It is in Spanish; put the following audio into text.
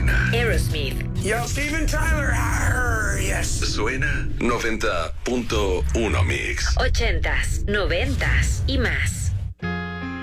Suena. Aerosmith. Yo, Steven Tyler. Yes. Suena 90.1 Mix. 80s, 90s y más.